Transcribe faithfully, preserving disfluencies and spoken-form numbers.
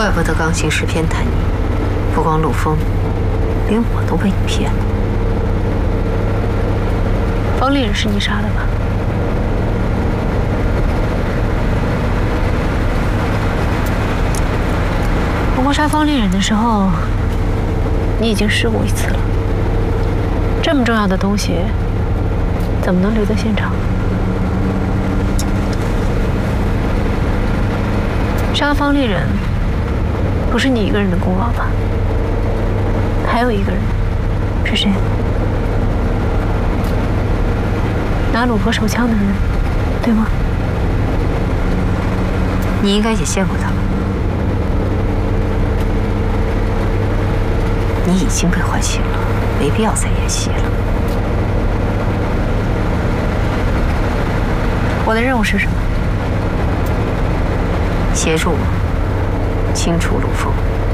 怪不得刚行时偏袒你，不光陆枫，连我都被你骗了。 方丽人是你杀的吧？不过杀方丽人的时候，你已经试过一次了。这么重要的东西，怎么能留在现场？杀方丽人不是你一个人的功劳吧？还有一个人是谁？拿鲁婆手枪的人，对吗？ 你应该也见过他吧？你已经被唤醒了，没必要再演戏了。 我的任务是什么？ 协助我清除陆枫。